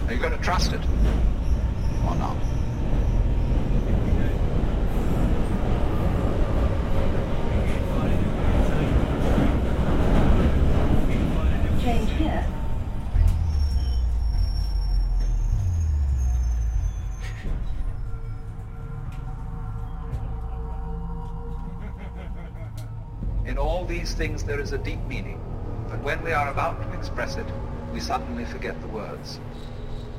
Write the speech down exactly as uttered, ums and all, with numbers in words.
Are you going to trust it? Or not? Change here. In all these things there is a deep meaning, but when we are about to express it, we suddenly forget the words.